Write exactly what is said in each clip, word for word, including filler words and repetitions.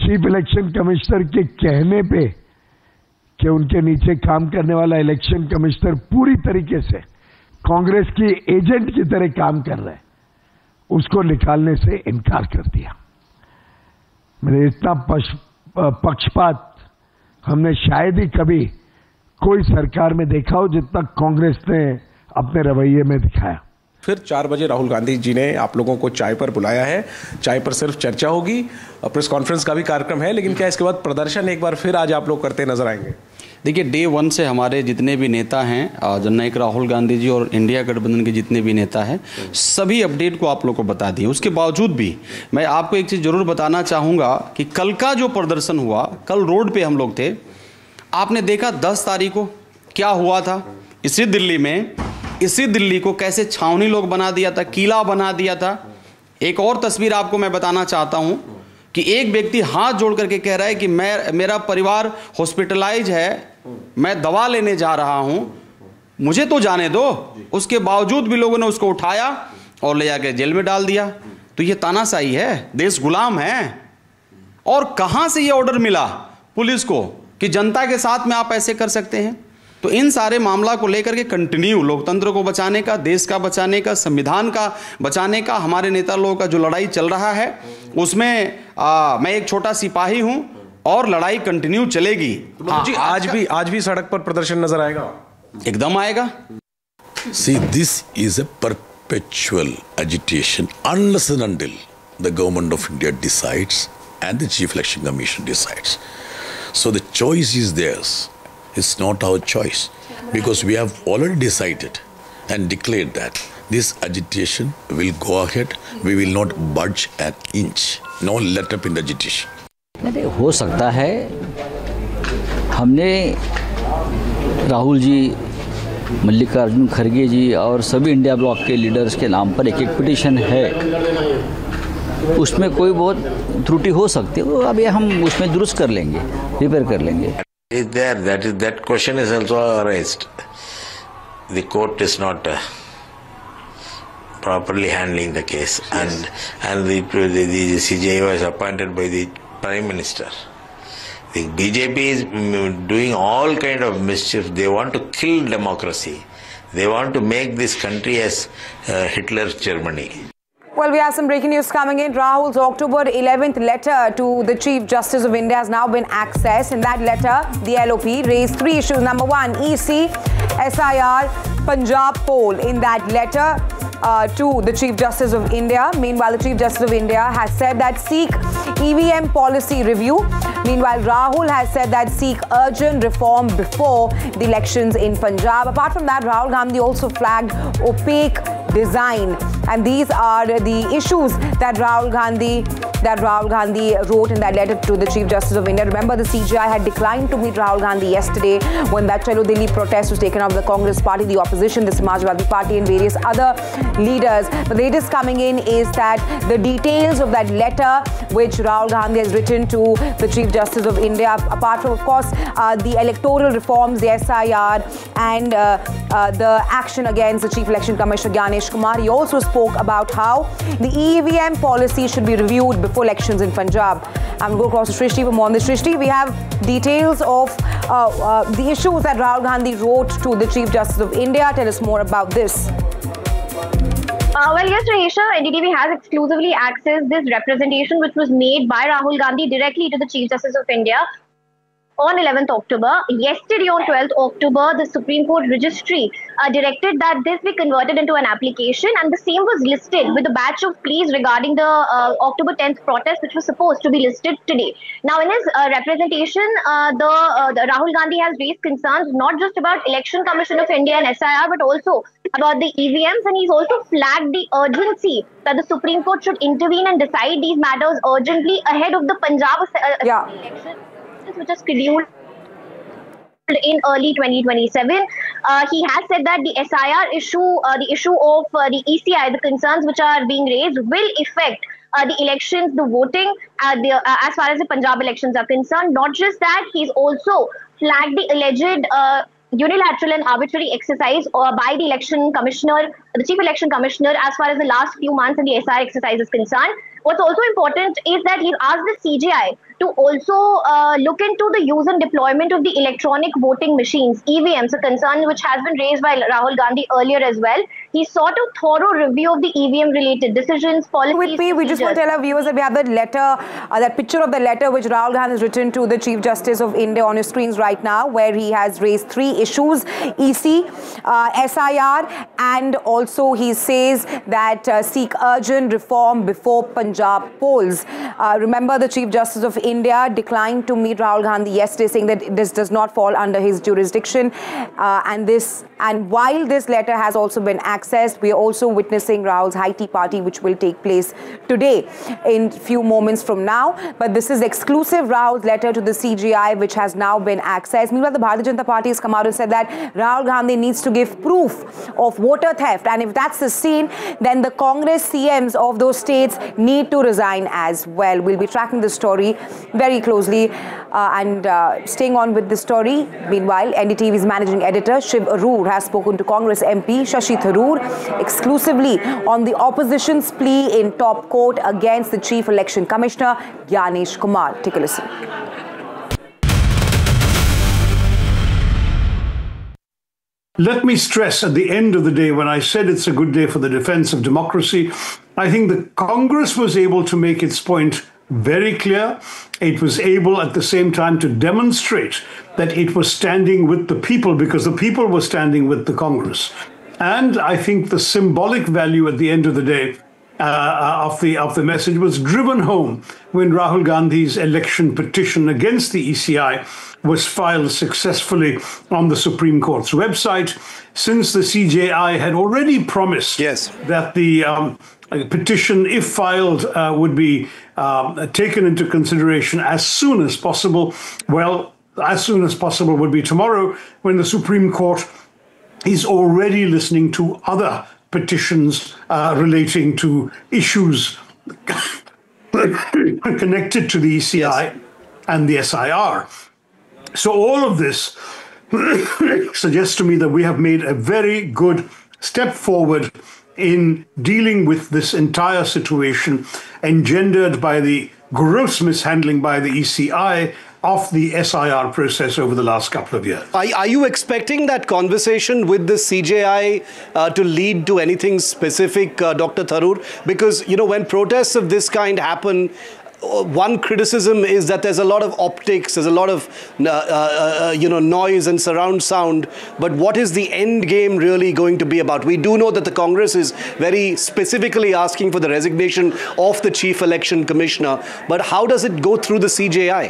Chief election commissioner के कहने पे कि उनके नीचे काम करने वाला इलेक्शन कमिश्नर पूरी तरीके से कांग्रेस की एजेंट की तरह काम कर रहा है, उसको निकालने से इनकार कर दिया। मैंने इतना पक्षपात हमने शायद ही कभी कोई सरकार में देखा हो जितना कांग्रेस ने अपने रवैये में दिखाया। फिर चार बजे राहुल गांधी जी ने आप लोगों को चाय पर बुलाया है। चाय पर सिर्फ चर्चा होगी, प्रेस कॉन्फ्रेंस का भी कार्यक्रम है, लेकिन क्या इसके बाद प्रदर्शन एक बार फिर आज आप लोग करते नजर आएंगे? देखिए, डे वन से हमारे जितने भी नेता हैं, जननायक राहुल गांधी जी और इंडिया गठबंधन के जितने भी नेता हैं, सभी अपडेट को आप लोग को बता दिए। उसके बावजूद भी मैं आपको एक चीज़ जरूर बताना चाहूँगा कि कल का जो प्रदर्शन हुआ, कल रोड पे हम लोग थे, आपने देखा दस तारीख को क्या हुआ था इसी दिल्ली में। इसी दिल्ली को कैसे छावनी लोग बना दिया था, किला बना दिया था। एक और तस्वीर आपको मैं बताना चाहता हूं कि एक व्यक्ति हाथ जोड़ करके कह रहा है कि मैं मेरा परिवार हॉस्पिटलाइज है, मैं दवा लेने जा रहा हूं, मुझे तो जाने दो। उसके बावजूद भी लोगों ने उसको उठाया और ले जाकर जेल में डाल दिया। तो ये तानाशाही है, देश गुलाम है। और कहां से ये ऑर्डर मिला पुलिस को कि जनता के साथ में आप ऐसे कर सकते हैं? तो इन सारे मामला को लेकर के कंटिन्यू लोकतंत्र को बचाने का, देश का बचाने का, संविधान का बचाने का हमारे नेता लोगों का जो लड़ाई चल रहा है, उसमें आ, मैं एक छोटा सिपाही हूं और लड़ाई कंटिन्यू चलेगी। हाँ, जी, आज, आज भी आज भी सड़क पर प्रदर्शन नजर आएगा? एकदम आएगा। See, this is a perpetual agitation unless and until the government of India decides and the Chief Election Commission decides. So the choice is theirs. It's not our choice, because we have already decided and declared that this agitation will go ahead. We will not budge an inch. No let up in the agitation. नहीं, हो सकता है हमने राहुल जी, मल्लिकार्जुन खड़गे जी और सभी India block के leaders के नाम पर एक एक पिटीशन है, उसमें कोई बहुत त्रुटि हो सकती है, तो अभी हम उसमें दुरुस्त कर लेंगे, रिपेयर कर लेंगे। Is there that is that question is also raised. The court is not uh, properly handling the case, yes. and and the, the the C J I was appointed by the Prime Minister. The B J P is doing all kind of mischief. They want to kill democracy. They want to make this country as uh, Hitler's Germany. Well, we have some breaking news coming in. Rahul's October eleventh letter to the Chief Justice of India has now been accessed. In that letter, the L O P raised three issues. Number one, E C, S I R, Punjab poll. In that letter uh, to the Chief Justice of India. Meanwhile, the Chief Justice of India has said that seek E V M policy review. Meanwhile, Rahul has said that seek urgent reform before the elections in Punjab. Apart from that, Rahul Gandhi also flagged opaque design, and these are the issues that Rahul Gandhi that Rahul Gandhi wrote in that letter to the Chief Justice of India. Remember, the C J I had declined to meet Rahul Gandhi yesterday when that Chalo Delhi protest was taken out of the Congress party, the opposition, the Samajwadi party and various other leaders. But the latest coming in is that the details of that letter which Rahul Gandhi has written to the Chief Justice of India, apart from, of course, uh, the electoral reforms, the S I R and uh, uh, the action against the Chief Election Commissioner Gyanesh Kumar, he also spoke about how the E V M policy should be reviewed before elections in Punjab. I'm going to go across to Shrishti for more on this. Shrishti, we have details of uh, uh, the issues that Rahul Gandhi wrote to the Chief Justice of India. Tell us more about this. Uh, well, yes, Rahisha, N D T V has exclusively accessed this representation which was made by Rahul Gandhi directly to the Chief Justice of India on eleventh October. Yesterday on twelfth October, the Supreme Court Registry uh, directed that this be converted into an application, and the same was listed with a batch of pleas regarding the uh, October tenth protest which was supposed to be listed today. Now, in his uh, representation, uh, the, uh, the Rahul Gandhi has raised concerns not just about Election Commission of India and S I R but also about the E V Ms, and he's also flagged the urgency that the Supreme Court should intervene and decide these matters urgently ahead of the Punjab uh, yeah. election, which is scheduled in early twenty twenty-seven. Uh, he has said that the S I R issue, uh, the issue of uh, the E C I, the concerns which are being raised will affect uh, the elections, the voting, uh, the, uh, as far as the Punjab elections are concerned. Not just that, he's also flagged the alleged uh, unilateral and arbitrary exercise uh, by the election commissioner, the chief election commissioner, as far as the last few months in the S I R exercise is concerned. What's also important is that he's asked the C J I to also uh, look into the use and deployment of the electronic voting machines, E V Ms, a concern which has been raised by Rahul Gandhi earlier as well. He sought a thorough review of the E V M-related decisions, policies, With me, we just want to tell our viewers that we have that letter, uh, that picture of the letter which Rahul Gandhi has written to the Chief Justice of India on your screens right now, where he has raised three issues, E C, uh, S I R, and also he says that uh, seek urgent reform before Punjab polls. Uh, remember, the Chief Justice of India declined to meet Rahul Gandhi yesterday, saying that this does not fall under his jurisdiction. Uh, and this, and while this letter has also been accessed, we are also witnessing Rahul's high tea party, which will take place today in few moments from now. But this is exclusive Rahul's letter to the C G I, which has now been accessed. Meanwhile, the Bharatiya Janata Party has come out and said that Rahul Gandhi needs to give proof of voter theft. And if that's the scene, then the Congress C Ms of those states need to resign as well. We'll be tracking the story very closely uh, and uh, staying on with the story. Meanwhile, N D T V's managing editor Shiv Arur has spoken to Congress M P Shashi Tharoor exclusively on the opposition's plea in top court against the Chief Election Commissioner Gyanesh Kumar. Take a listen. Let me stress at the end of the day, when I said it's a good day for the defense of democracy, I think the Congress was able to make its point very clear. It was able at the same time to demonstrate that it was standing with the people, because the people were standing with the Congress. And I think the symbolic value at the end of the day uh, of the of the message was driven home when Rahul Gandhi's election petition against the E C I was filed successfully on the Supreme Court's website, since the C J I had already promised yes. that the um, petition, if filed, uh, would be uh, taken into consideration as soon as possible. Well, as soon as possible would be tomorrow, when the Supreme Court is already listening to other petitions uh, relating to issues connected to the E C I yes. and the S I R. So all of this suggests to me that we have made a very good step forward in dealing with this entire situation engendered by the gross mishandling by the E C I of the S I R process over the last couple of years. Are, are you expecting that conversation with the C J I uh, to lead to anything specific, uh, Doctor Tharoor? Because, you know, when protests of this kind happen, one criticism is that there's a lot of optics, there's a lot of, uh, uh, you know, noise and surround sound. But what is the end game really going to be about? We do know that the Congress is very specifically asking for the resignation of the Chief Election Commissioner. But how does it go through the C J I?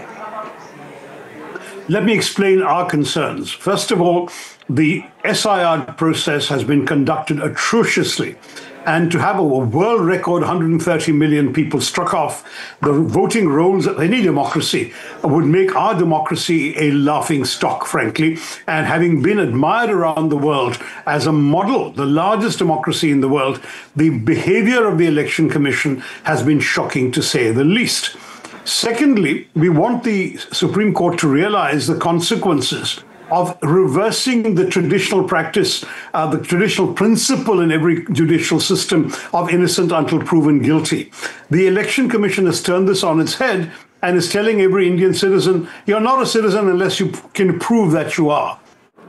Let me explain our concerns. First of all, the S I R process has been conducted atrociously. And to have a world record one hundred thirty million people struck off the voting rolls of any democracy would make our democracy a laughing stock, frankly. And having been admired around the world as a model, the largest democracy in the world, the behavior of the Election Commission has been shocking, to say the least. Secondly, we want the Supreme Court to realize the consequences of reversing the traditional practice, uh, the traditional principle in every judicial system of innocent until proven guilty. The Election Commission has turned this on its head and is telling every Indian citizen, you're not a citizen unless you can prove that you are.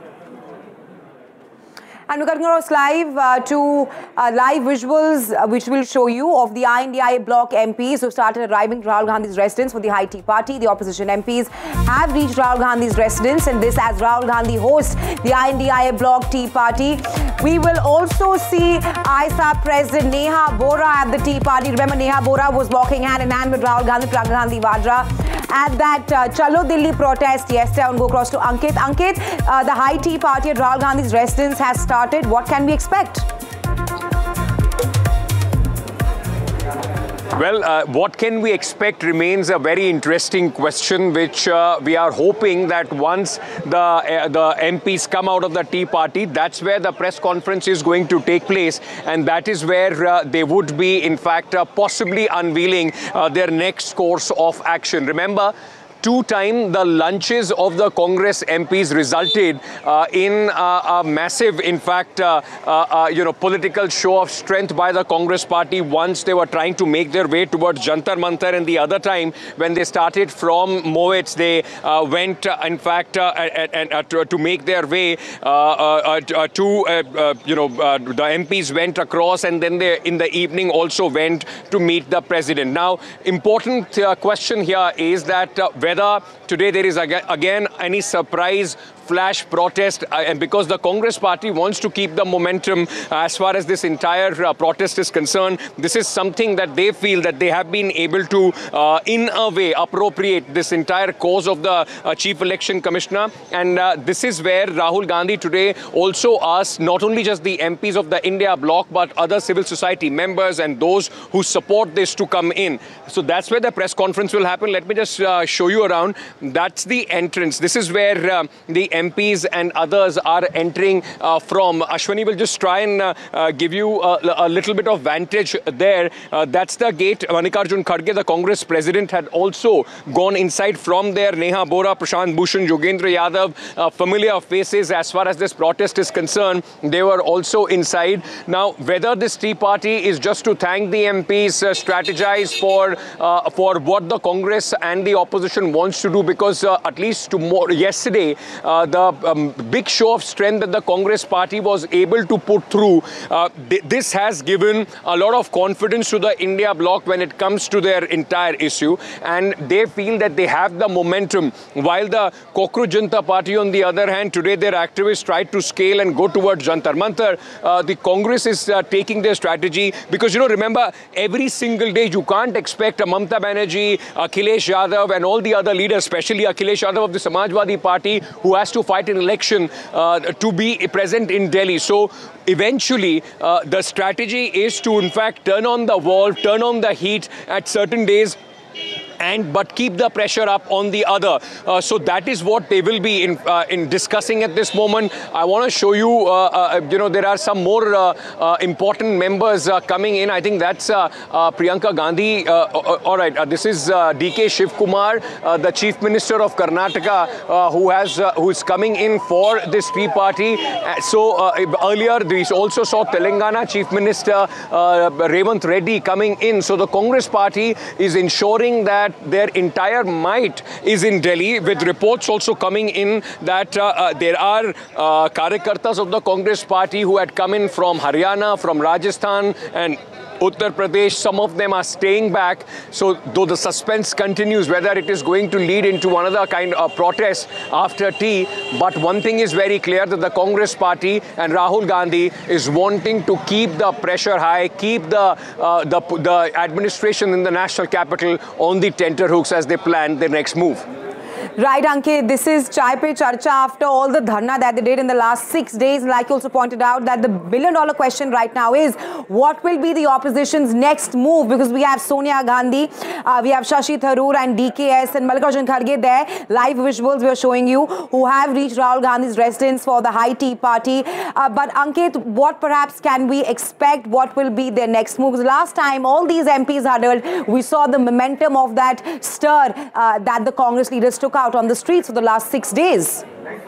And we're cutting across live uh, to uh, live visuals uh, which will show you of the I N D I A bloc M Ps who started arriving to Rahul Gandhi's residence for the High Tea Party. The opposition M Ps have reached Rahul Gandhi's residence, and this as Rahul Gandhi hosts the I N D I A bloc Tea Party. We will also see I S A President Neha Bora at the Tea Party. Remember, Neha Bora was walking hand in hand with Rahul Gandhi, Priyanka Gandhi Vadra at that uh, Chalo Delhi protest yesterday. I will go across to Ankit. Ankit, uh, the High Tea Party at Rahul Gandhi's residence has started. What can we expect? Well, uh, what can we expect remains a very interesting question, which uh, we are hoping that once the uh, the M Ps come out of the Tea Party, that's where the press conference is going to take place, and that is where uh, they would be, in fact, uh, possibly unveiling uh, their next course of action. Remember, two time the lunches of the Congress M Ps resulted uh, in uh, a massive, in fact, uh, uh, uh, you know, political show of strength by the Congress party once they were trying to make their way towards Jantar Mantar, and the other time when they started from Mowats, they uh, went, uh, in fact, uh, and, uh, to, to make their way uh, uh, uh, to, uh, uh, you know, uh, the M Ps went across, and then they, in the evening, also went to meet the president. Now, important uh, question here is that uh, whether today there is aga again any surprise flash protest, uh, and because the Congress party wants to keep the momentum uh, as far as this entire uh, protest is concerned, this is something that they feel that they have been able to, uh, in a way, appropriate this entire cause of the uh, Chief Election Commissioner. And uh, this is where Rahul Gandhi today also asked not only just the M Ps of the India bloc, but other civil society members and those who support this to come in. So that's where the press conference will happen. Let me just uh, show you around. That's the entrance. This is where uh, the M Ps and others are entering uh, from. Ashwani will just try and uh, uh, give you a, a little bit of vantage there. Uh, that's the gate. Mallikarjun Kharge, the Congress president, had also gone inside from there. Neha Bora, Prashant Bhushan, Yogendra Yadav, uh, familiar faces as far as this protest is concerned. They were also inside. Now, whether this Tea Party is just to thank the M Ps, uh, strategize for uh, for what the Congress and the opposition wants to do, because uh, at least tomorrow, yesterday, uh, the um, big show of strength that the Congress party was able to put through, uh, th this has given a lot of confidence to the India bloc when it comes to their entire issue, and they feel that they have the momentum. While the Cockroach Janata Party, on the other hand, today their activists tried to scale and go towards Jantar Mantar. Uh, the Congress is uh, taking their strategy because, you know, remember, every single day you can't expect a Mamata Banerjee, Akhilesh Yadav and all the other leaders, especially Akhilesh Yadav of the Samajwadi Party, who has to fight an election uh, to be present in Delhi. So eventually uh, the strategy is to, in fact, turn on the valve, turn on the heat at certain days, and but keep the pressure up on the other. Uh, so that is what they will be in uh, in discussing at this moment. I want to show you, uh, uh, you know, there are some more uh, uh, important members uh, coming in. I think that's uh, uh, Priyanka Gandhi. Uh, uh, all right, uh, this is uh, D K Shiv Kumar, uh, the Chief Minister of Karnataka, uh, who has uh, who is coming in for this Tea Party. Uh, so uh, earlier we also saw Telangana Chief Minister uh, Revant Reddy coming in. So the Congress party is ensuring that their entire might is in Delhi, with reports also coming in that uh, uh, there are uh, Karyakartas of the Congress party who had come in from Haryana, from Rajasthan and Uttar Pradesh. Some of them are staying back. So though the suspense continues whether it is going to lead into another kind of protest after tea, but one thing is very clear, that the Congress party and Rahul Gandhi is wanting to keep the pressure high, keep the uh, the, the administration in the national capital on the tenterhooks as they plan their next move. Right, Ankit, this is Chai Pe Charcha after all the dharna that they did in the last six days. Like you also pointed out, that the billion dollar question right now is what will be the opposition's next move, because we have Sonia Gandhi, uh, we have Shashi Tharoor and D K S and Mallikarjun Kharge there. Live visuals we are showing you, who have reached Rahul Gandhi's residence for the High Tea Party. Uh, but Ankit, what perhaps can we expect? What will be their next move? Because last time all these M Ps huddled, we saw the momentum of that stir uh, that the Congress leaders took out on the streets for the last six days.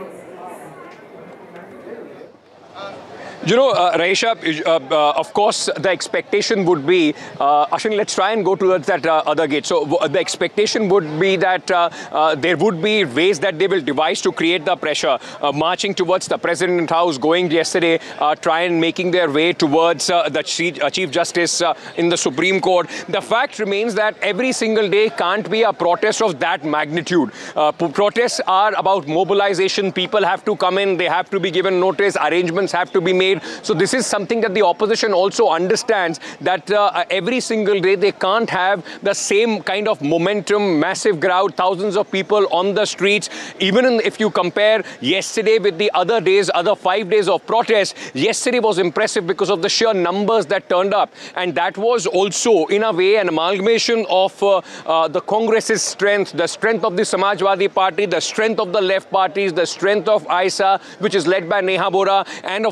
You know, uh, Raisha, uh, uh, of course, the expectation would be, uh, Ashwini, let's try and go towards that uh, other gate. So the expectation would be that uh, uh, there would be ways that they will devise to create the pressure, uh, marching towards the President House, going yesterday, uh, try and making their way towards uh, the Chief, uh, Chief Justice uh, in the Supreme Court. The fact remains that every single day can't be a protest of that magnitude. Uh, protests are about mobilization. People have to come in, they have to be given notice, arrangements have to be made. So this is something that the opposition also understands, that uh, every single day they can't have the same kind of momentum, massive crowd, thousands of people on the streets. Even in, if you compare yesterday with the other days, other five days of protest, yesterday was impressive because of the sheer numbers that turned up. And that was also, in a way, an amalgamation of uh, uh, the Congress's strength, the strength of the Samajwadi Party, the strength of the left parties, the strength of I S A, which is led by Neha Bora, and of course,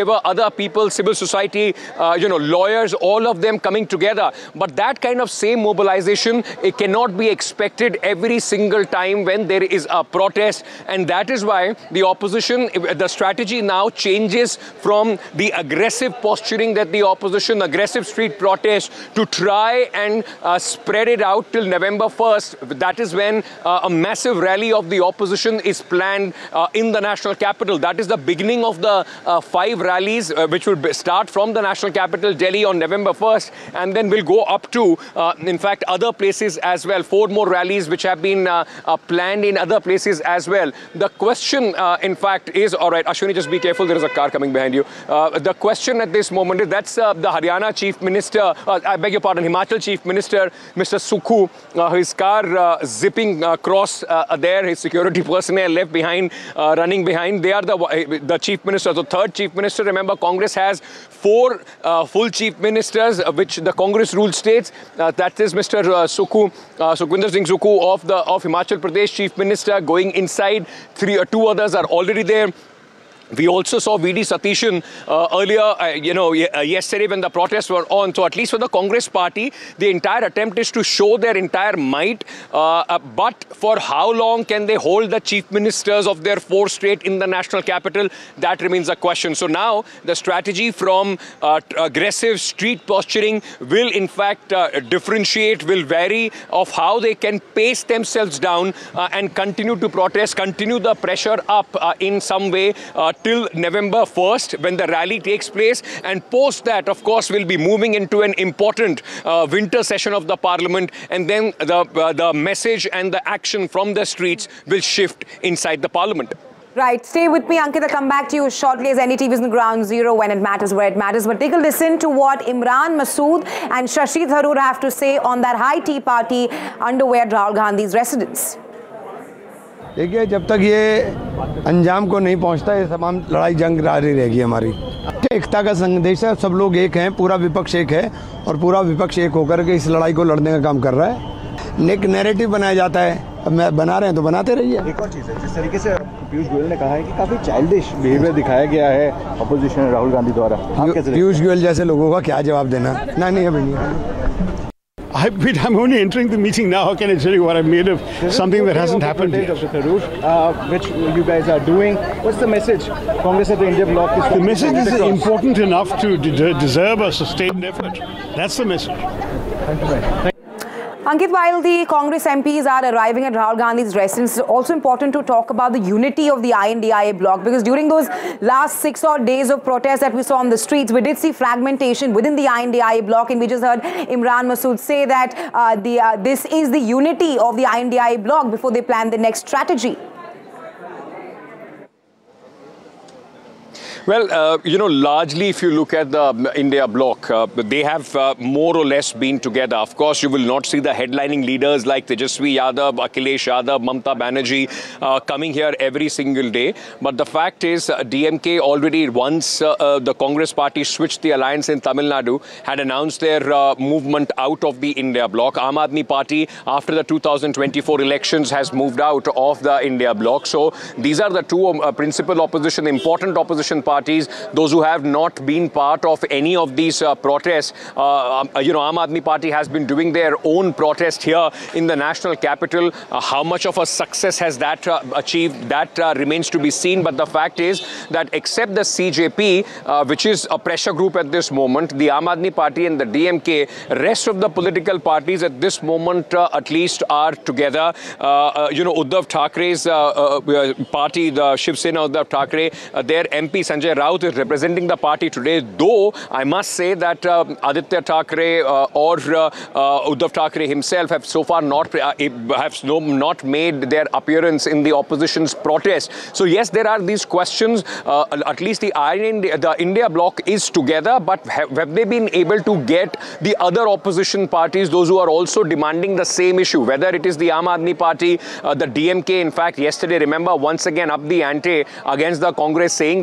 deliver, other people, civil society, uh, you know, lawyers, all of them coming together. But that kind of same mobilization, it cannot be expected every single time when there is a protest. And that is why the opposition, the strategy now changes from the aggressive posturing that the opposition, aggressive street protest, to try and uh, spread it out till November first. That is when uh, a massive rally of the opposition is planned uh, in the national capital. That is the beginning of the uh, five rallies uh, which will start from the national capital, Delhi, on November first, and then will go up to, uh, in fact, other places as well. Four more rallies which have been uh, uh, planned in other places as well. The question, uh, in fact, is, all right, Ashwini, just be careful, there is a car coming behind you. Uh, the question at this moment is, that's uh, the Haryana Chief Minister, uh, I beg your pardon, Himachal Chief Minister, Mister Sukhu, uh, his car uh, zipping across uh, there, his security personnel left behind, uh, running behind. They are the, the Chief Minister, the third Chief Minister. Remember, Congress has four uh, full Chief Ministers, uh, which the Congress rule states. Uh, that is Mister Uh, Sukhu, uh, Sukhwinder Singh Sukhu of the of Himachal Pradesh, Chief Minister, going inside. Three or two others are already there. We also saw V D Satishan uh, earlier, uh, you know, uh, yesterday when the protests were on. So at least for the Congress party, the entire attempt is to show their entire might. Uh, uh, but for how long can they hold the chief ministers of their four state in the national capital? That remains a question. So now the strategy from uh, aggressive street posturing will in fact uh, differentiate, will vary of how they can pace themselves down uh, and continue to protest, continue the pressure up uh, in some way uh, till November first, when the rally takes place. And post that, of course, we'll be moving into an important uh, winter session of the parliament, and then the, uh, the message and the action from the streets will shift inside the parliament. Right. Stay with me, Ankit. I'll come back to you shortly as N D T V is on the ground zero when it matters, where it matters. But take a listen to what Imran Masood and Shashi Tharoor have to say on that high tea party underway at Rahul Gandhi's residence. देखिए, जब तक ये अंजाम को नहीं पहुंचता, ये तमाम लड़ाई जंग जारी रहेगी हमारी। एकता का संदेश है, सब लोग एक हैं, पूरा विपक्ष एक है और पूरा विपक्ष एक होकर के इस लड़ाई को लड़ने का काम कर रहा है। एक नैरेटिव बनाया जाता है, अब मैं बना रहे हैं तो बनाते रहिए। एक और चीज़ है, जिस तरीके से पीयूष गोयल ने कहा है कि काफ़ी चाइल्डिश बिहेवियर दिखाया गया है अपोजिशन राहुल गांधी द्वारा, पीयूष गोयल जैसे लोगों का क्या जवाब देना? ना नहीं अभी नहीं। I, I'm only entering the meeting now. How can I tell you what I made of There's something that hasn't happened yet? Doctor Tharoor, uh, which you guys are doing. What's the message? Congress at the India bloc is... The message is important enough to de deserve a sustained effort. That's the message. Thank you very much. Ankit, while the Congress M Ps are arriving at Rahul Gandhi's residence, it's also important to talk about the unity of the I N D I A bloc, because during those last six odd days of protests that we saw on the streets, we did see fragmentation within the I N D I A bloc, and we just heard Imran Masood say that uh, the, uh, this is the unity of the I N D I A bloc before they plan the next strategy. Well, uh, you know, largely if you look at the India bloc, uh, they have uh, more or less been together. Of course, you will not see the headlining leaders like Tejasvi Yadav, Akhilesh Yadav, Mamata Banerjee uh, coming here every single day. But the fact is, uh, D M K already once uh, uh, the Congress party switched the alliance in Tamil Nadu, had announced their uh, movement out of the India bloc. Aam Aadmi Party, after the two thousand twenty-four elections, has moved out of the India bloc. So these are the two uh, principal opposition, important opposition parties. Parties, those who have not been part of any of these uh, protests. Uh, um, you know, Aam Aadmi Party has been doing their own protest here in the national capital. Uh, how much of a success has that uh, achieved? That uh, remains to be seen. But the fact is that except the C J P, uh, which is a pressure group at this moment, the Aam Aadmi Party and the D M K, rest of the political parties at this moment uh, at least are together. Uh, uh, you know, Uddhav Thackeray's uh, uh, party, the Shiv Sena Uddhav Thackeray, uh, their M P Sanjay Raut is representing the party today, though I must say that uh, Aditya Thackeray uh, or uh, uh, Uddhav Thackeray himself have so far not uh, have no, not made their appearance in the opposition's protest. So yes, there are these questions. Uh, at least the, the India bloc is together, but have, have they been able to get the other opposition parties, those who are also demanding the same issue, whether it is the Aam Aadmi Party, uh, the D M K, in fact, yesterday, remember, once again up the ante against the Congress, saying that the tea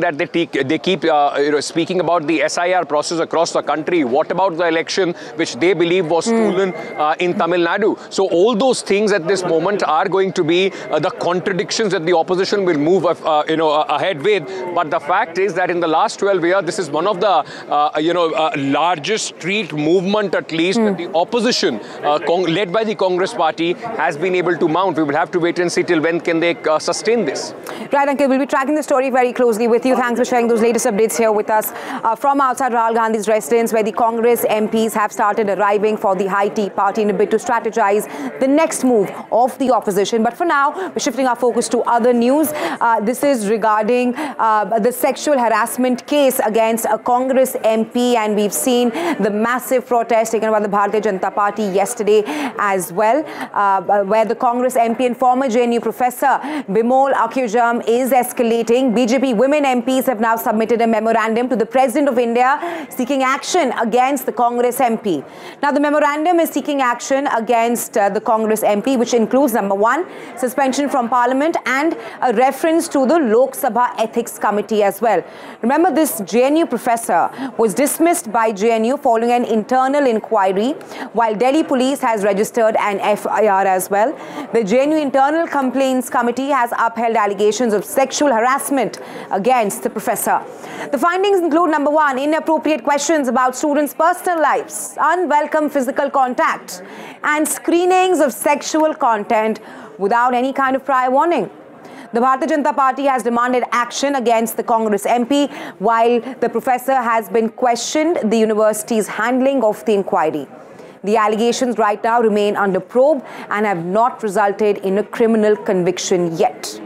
they keep uh, you know, speaking about the S I R process across the country. What about the election which they believe was stolen uh, in Tamil Nadu? So all those things at this moment are going to be uh, the contradictions that the opposition will move uh, you know, uh, ahead with. But the fact is that in the last twelve years, this is one of the uh, you know uh, largest street movement, at least, mm. that the opposition, uh, led by the Congress party, has been able to mount. We will have to wait and see till when can they uh, sustain this. Right, Ankit, we'll be tracking the story very closely with you. Thanks for sharing those latest updates here with us uh, from outside Rahul Gandhi's residence, where the Congress M Ps have started arriving for the high tea party in a bid to strategize the next move of the opposition. But for now, we're shifting our focus to other news. Uh, this is regarding uh, the sexual harassment case against a Congress M P, and we've seen the massive protest taken by the Bharatiya Janata Party yesterday as well, uh, where the Congress M P and former J N U professor Bimol Akhujam is escalating. B J P women M Ps have now submitted a memorandum to the President of India seeking action against the Congress M P. Now, the memorandum is seeking action against uh, the Congress M P, which includes, number one, suspension from Parliament and a reference to the Lok Sabha Ethics Committee as well. Remember, this J N U professor was dismissed by J N U following an internal inquiry, while Delhi police has registered an F I R as well. The J N U Internal Complaints Committee has upheld allegations of sexual harassment against the professor. The findings include, number one, inappropriate questions about students' personal lives, unwelcome physical contact, and screenings of sexual content without any kind of prior warning. The Bharatiya Janata Party has demanded action against the Congress M P, while the professor has been questioned the university's handling of the inquiry. The allegations right now remain under probe and have not resulted in a criminal conviction yet.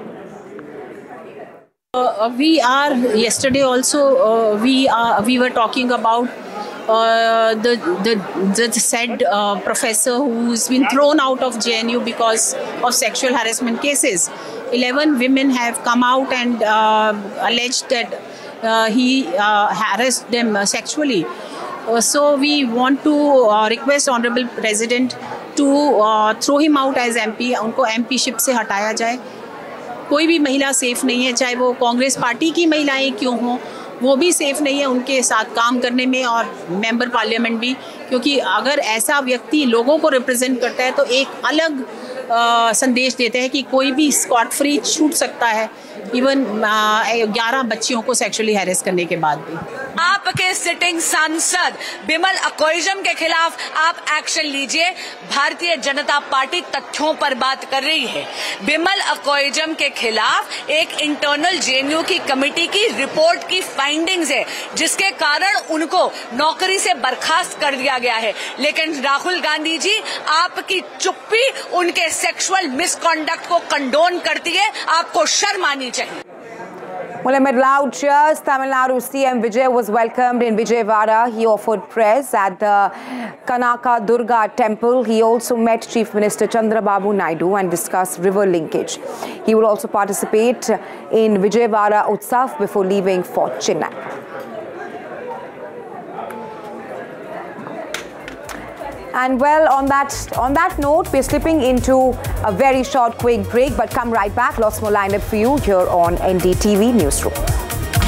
Uh, we are yesterday also uh, we are we were talking about uh, the the the said uh, professor who's been thrown out of J N U because of sexual harassment cases. Eleven women have come out and uh, alleged that uh, he uh, harassed them uh, sexually. Uh, so we want to uh, request Honorable President to uh, throw him out as M P. उनको M P ship से हटाया जाए. कोई भी महिला safe नहीं है, चाहे वो कांग्रेस पार्टी की महिलाएं क्यों हों, वो भी सेफ नहीं है उनके साथ काम करने में, और मेंबर पार्लियामेंट भी, क्योंकि अगर ऐसा व्यक्ति लोगों को रिप्रेजेंट करता है तो एक अलग आ, संदेश देते हैं कि कोई भी स्कॉट फ्री छूट सकता है, इवन ग्यारह बच्चियों को सेक्सुअली हैरेस करने के बाद भी। आपके सिटिंग सांसद बिमल अकोइजम के खिलाफ आप एक्शन लीजिए। भारतीय जनता पार्टी तथ्यों पर बात कर रही है। बिमल अकोइजम के खिलाफ एक इंटरनल जे एन यू की कमेटी की रिपोर्ट की फाइंडिंग्स है, जिसके कारण उनको नौकरी से बर्खास्त कर दिया गया है। लेकिन राहुल गांधी जी, आपकी चुप्पी उनके सेक्सुअल मिसकॉन्डक्ट को कंडोन करती है। आपको शर्म आनी चाहिए। Well, amid loud cheers, Tamil Nadu C M Vijay was welcomed in Vijayawada. He offered prayers at the Kanaka Durga temple. He also met Chief Minister Chandrababu Naidu and discussed river linkage. He will also participate in Vijayawada Utsav before leaving for Chennai. And well, on that on that note, we're slipping into a very short, quick break, but come right back. Lots more lined up for you here on N D T V Newsroom.